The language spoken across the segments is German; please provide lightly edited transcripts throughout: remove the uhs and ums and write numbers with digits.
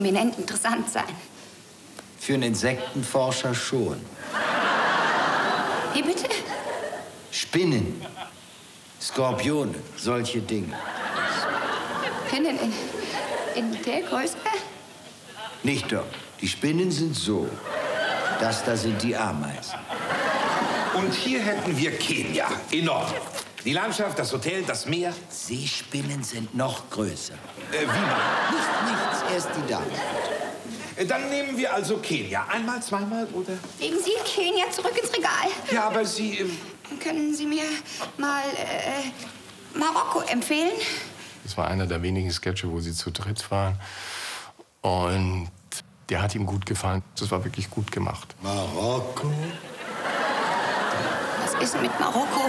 eminent interessant sein. Für einen Insektenforscher schon. Wie bitte? Spinnen, Skorpione, solche Dinge. Spinnen in der Größe? Nicht doch. Die Spinnen sind so. Das da sind die Ameisen. Und hier hätten wir Kenia. Enorm. Die Landschaft, das Hotel, das Meer. Seespinnen sind noch größer. Wie man? Nichts, erst die Dame. Dann nehmen wir also Kenia. Einmal, zweimal, oder? Legen Sie Kenia zurück ins Regal. Ja, aber Sie... Können Sie mir mal Marokko empfehlen? Das war einer der wenigen Sketche, wo sie zu dritt waren. Und der hat ihm gut gefallen. Das war wirklich gut gemacht. Marokko? Was ist denn mit Marokko?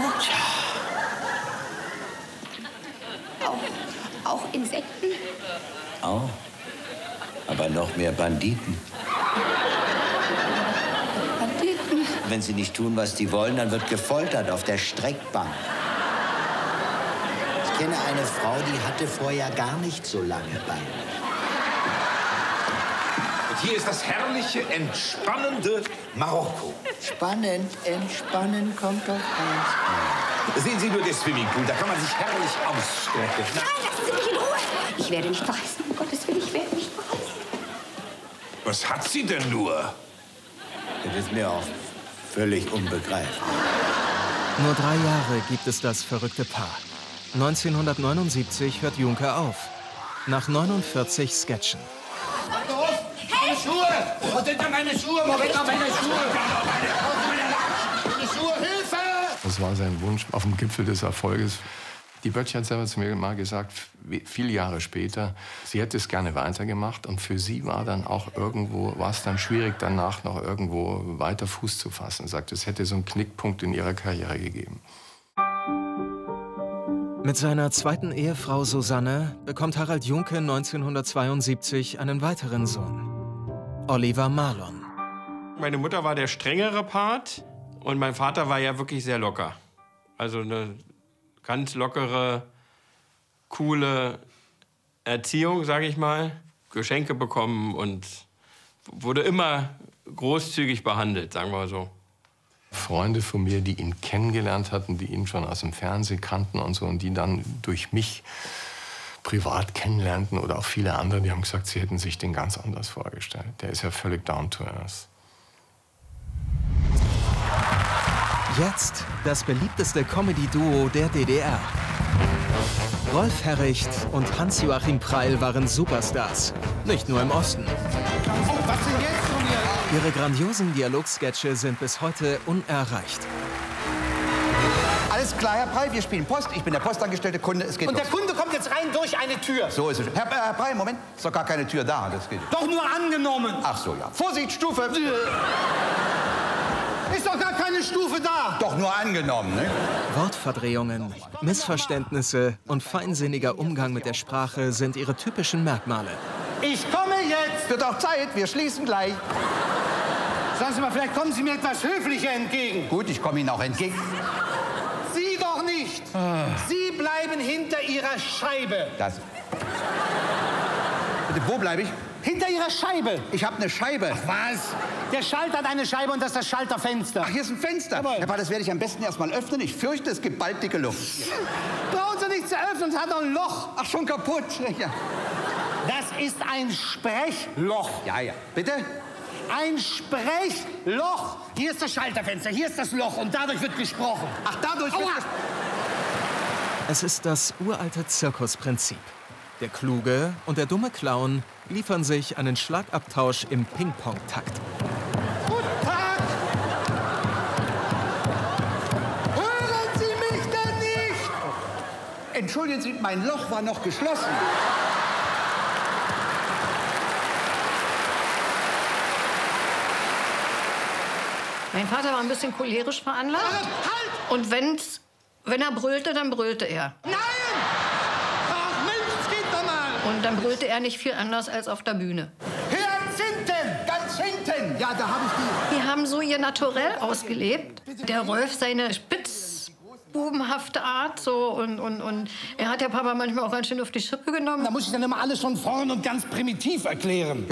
Auch Insekten? Auch. Aber noch mehr Banditen. Banditen? Wenn sie nicht tun, was die wollen, dann wird gefoltert auf der Streckbank. Ich kenne eine Frau, die hatte vorher gar nicht so lange Beine. Und hier ist das herrliche, entspannende Marokko. Spannend, entspannen kommt doch eins. Sehen Sie nur den Swimmingpool, da kann man sich herrlich ausstrecken. Nein, lassen Sie mich in Ruhe. Ich werde nicht verreisen, um Gottes Willen, ich werde nicht verreisen. Was hat sie denn nur? Das ist mir auch völlig unbegreiflich. Nur 3 Jahre gibt es das verrückte Paar. 1979 hört Juncker auf. Nach 49 Sketchen. Meine Schuhe! Wo sind denn meine Schuhe? Moment mal, meine Schuhe! Meine Schuhe, Hilfe! Das war sein Wunsch auf dem Gipfel des Erfolges. Die Böttcher hat selber zu mir mal gesagt, viele Jahre später, sie hätte es gerne weitergemacht. Und für sie war dann auch irgendwo, war es dann schwierig, danach noch irgendwo weiter Fuß zu fassen. Sie sagt, es hätte so einen Knickpunkt in ihrer Karriere gegeben. Mit seiner zweiten Ehefrau Susanne bekommt Harald Junke 1972 einen weiteren Sohn, Oliver Marlon. Meine Mutter war der strengere Part und mein Vater war ja wirklich sehr locker. Also eine ganz lockere, coole Erziehung, sage ich mal. Geschenke bekommen und wurde immer großzügig behandelt, sagen wir so. Freunde von mir, die ihn kennengelernt hatten, die ihn schon aus dem Fernsehen kannten und so, und die dann durch mich privat kennenlernten oder auch viele andere, die haben gesagt, sie hätten sich den ganz anders vorgestellt. Der ist ja völlig down to earth. Jetzt das beliebteste Comedy-Duo der DDR. Rolf Herricht und Hans-Joachim Preil waren Superstars, nicht nur im Osten. Oh, was denn jetzt von mir? Ihre grandiosen Dialogsketche sind bis heute unerreicht. Alles klar, Herr Preil, wir spielen Post. Ich bin der postangestellte Kunde, es geht Und los. der Kunde kommt jetzt rein durch eine Tür. So ist es. Herr Preil, Moment, ist doch gar keine Tür da, das geht. Doch nur angenommen. Ach so, ja. Vorsicht, Stufe. Ist doch gar keine Stufe da. Doch nur angenommen, ne? Wortverdrehungen, Missverständnisse und feinsinniger Umgang mit der Sprache sind ihre typischen Merkmale. Ich komme jetzt. Wird auch Zeit, wir schließen gleich. Sagen Sie mal, vielleicht kommen Sie mir etwas höflicher entgegen. Gut, ich komme Ihnen auch entgegen. Sie doch nicht. Sie bleiben hinter Ihrer Scheibe. Das. Bitte, wo bleibe ich? Hinter Ihrer Scheibe. Ich habe eine Scheibe. Was? Der Schalter hat eine Scheibe und das ist das Schalterfenster. Ach, hier ist ein Fenster. Jawohl. Herr Preil, das werde ich am besten erst mal öffnen. Ich fürchte, es gibt bald dicke Luft. Brauchen Sie nichts zu öffnen, es hat doch ein Loch. Ach, schon kaputt. Ja, Das ist ein Sprechloch. ja. Bitte? Ein Sprechloch. Hier ist das Schalterfenster, hier ist das Loch und dadurch wird gesprochen. Ach, dadurch wird Aua! Es ist das uralte Zirkusprinzip. Der Kluge und der dumme Clown liefern sich einen Schlagabtausch im Ping-Pong-Takt. Guten Tag! Hören Sie mich denn nicht? Entschuldigen Sie, mein Loch war noch geschlossen. Mein Vater war ein bisschen cholerisch veranlagt. Halt! Und wenn er brüllte, dann brüllte er. Nein! Ach Mensch, es geht doch mal! Und dann brüllte er nicht viel anders als auf der Bühne. Ganz hinten! Ganz hinten. Ja, da habe ich die. Die haben so ihr Naturell ausgelebt. Der Rolf seine bubenhafte Art. So, und er hat der Papa manchmal auch ganz schön auf die Schippe genommen. Da muss ich dann immer alles von vorn und ganz primitiv erklären.